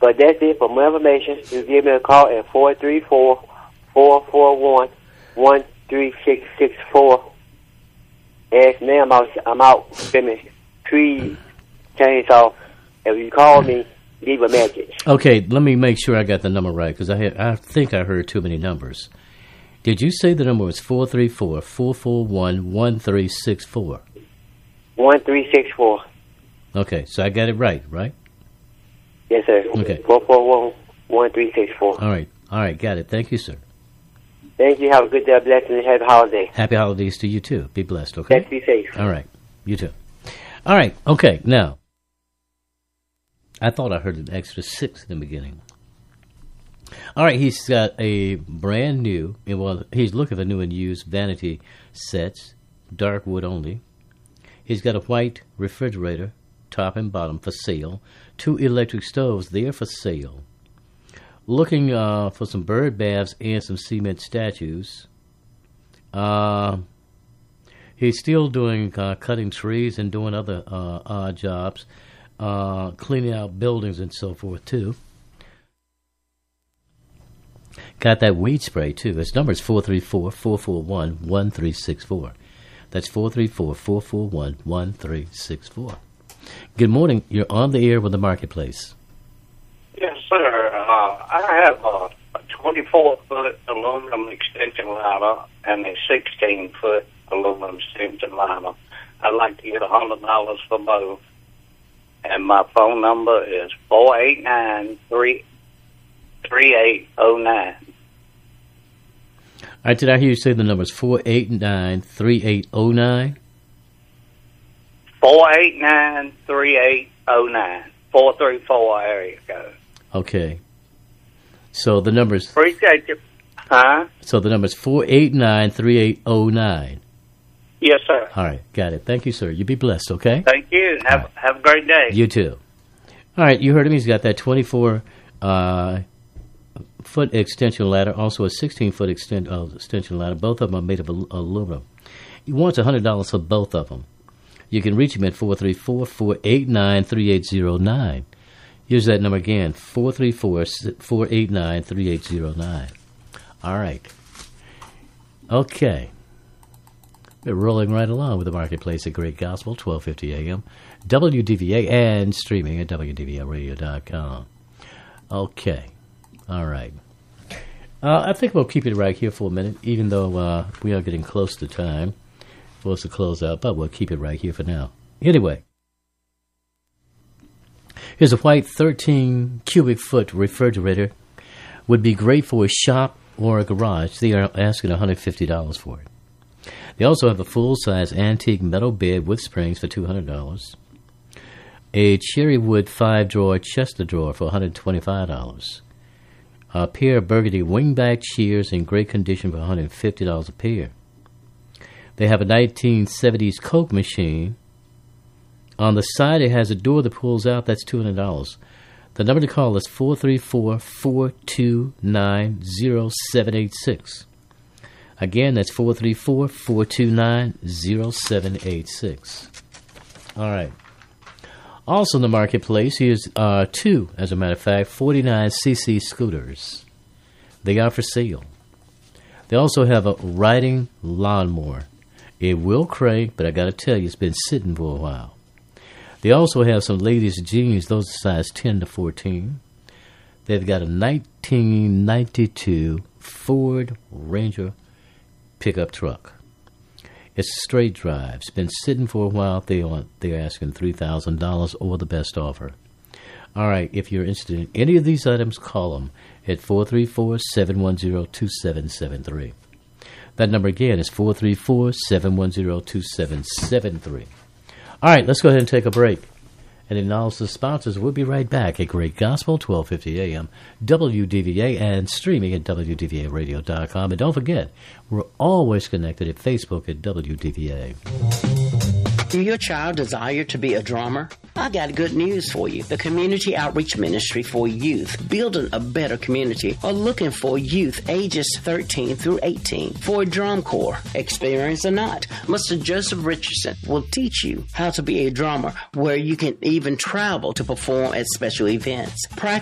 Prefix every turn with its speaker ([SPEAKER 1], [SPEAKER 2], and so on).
[SPEAKER 1] But that's it. For more information, you give me a call at 434-441-1364. Ask me, I'm out trimming trees, chainsaw. If you call me, leave a message.
[SPEAKER 2] Okay, let me make sure I got the number right, because I think I heard too many numbers. Did you say the number was 434-441-1364?
[SPEAKER 1] 1364.
[SPEAKER 2] Okay, so I got it right?
[SPEAKER 1] Yes, sir.
[SPEAKER 2] Okay.
[SPEAKER 1] 441-1364.
[SPEAKER 2] All right, got it. Thank you, sir.
[SPEAKER 1] Thank you. Have a good day, blessed, and happy holiday.
[SPEAKER 2] Happy holidays to you, too. Be blessed, okay?
[SPEAKER 1] Let's be safe.
[SPEAKER 2] All right, you too. All right, okay, now, I thought I heard an extra 6 in the beginning. All right, he's got a brand new, well, he's looking for new and used vanity sets, dark wood only. He's got a white refrigerator, top and bottom, for sale. 2 electric stoves, they're for sale. Looking for some bird baths and some cement statues. He's still doing cutting trees and doing other odd jobs, cleaning out buildings and so forth, too. Got that weed spray, too. His number is 434-441-1364. That's 434-441-1364. Good morning. You're on the air with the Marketplace.
[SPEAKER 3] Yes, sir. I have a 24-foot aluminum extension ladder and a 16-foot aluminum extension ladder. I'd like to get $100 for both. And my phone number is 489-3809.
[SPEAKER 2] All right, did I hear you say the number is 489-3809?
[SPEAKER 3] 489-3809. 434 area code.
[SPEAKER 2] Okay. So the number's...
[SPEAKER 3] Appreciate you. Huh?
[SPEAKER 2] So the number's 489-3809.
[SPEAKER 3] Yes, sir.
[SPEAKER 2] All right, got it. Thank you, sir. You be blessed, okay?
[SPEAKER 3] Thank you. Have a great day.
[SPEAKER 2] You too. All right, you heard him. He's got that 24-foot extension ladder, also a 16-foot extension ladder. Both of them are made of aluminum. He wants $100 for both of them. You can reach him at 434-489-3809. Here's that number again, 434-489-3809. All right. Okay. We're rolling right along with the Marketplace at Great Gospel, 1250 AM, WDVA, and streaming at WDVAradio.com. Okay. All right. I think we'll keep it right here for a minute, even though we are getting close to time for us to close out, but we'll keep it right here for now. Anyway, here's a white 13 cubic foot refrigerator. Would be great for a shop or a garage. They are asking $150 for it. They also have a full-size antique metal bed with springs for $200. A cherry wood 5-drawer chest of drawer for $125. A pair of burgundy wingback chairs in great condition for $150 a pair. They have a 1970s Coke machine. On the side, it has a door that pulls out. That's $200. The number to call is 434-429-0786. Again, that's 434-429-0786. All right. Also in the Marketplace, here's 2, as a matter of fact, 49cc scooters. They are for sale. They also have a riding lawnmower. It will crank, but I got to tell you, it's been sitting for a while. They also have some ladies' jeans. Those are size 10 to 14. They've got a 1992 Ford Ranger pickup truck. It's a straight drive. It's been sitting for a while. They're asking $3,000 or the best offer. All right, if you're interested in any of these items, call them at 434-710-2773. That number again is 434-710-2773. All right, let's go ahead and take a break. And acknowledge the sponsors. We'll be right back at Great Gospel, 1250 AM, WDVA, and streaming at WDVAradio.com. And don't forget, we're always connected at Facebook at WDVA.
[SPEAKER 4] Do your child desire to be a drummer? I got good news for you. The Community Outreach Ministry for Youth, Building a Better Community, are looking for youth ages 13 through 18 for a drum corps. Experience or not, Mr. Joseph Richardson will teach you how to be a drummer, where you can even travel to perform at special events.